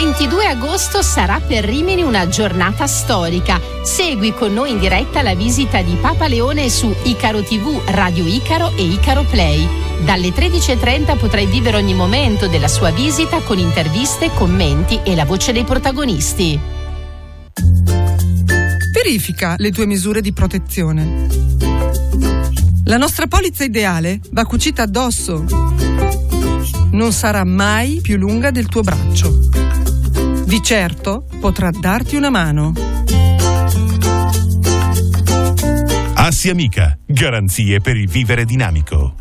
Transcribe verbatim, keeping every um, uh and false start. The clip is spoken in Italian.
ventidue agosto sarà per Rimini una giornata storica. Segui con noi in diretta la visita di Papa Leone su Icaro tivù, Radio Icaro e Icaro Play. Dalle tredici e trenta potrai vivere ogni momento della sua visita con interviste, commenti e la voce dei protagonisti. Verifica le tue misure di protezione. La nostra polizza ideale va cucita addosso. Non sarà mai più lunga del tuo braccio. Di certo potrà darti una mano. Assi Amica, garanzie per il vivere dinamico.